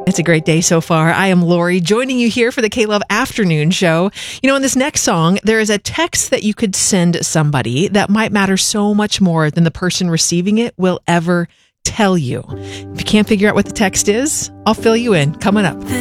It's a great day so far. I am Lori, joining you here for the K-Love Afternoon Show. You know, in this next song, there is a text that you could send somebody that might matter so much more than the person receiving it will ever tell you. If you can't figure out what the text is, I'll fill you in coming up.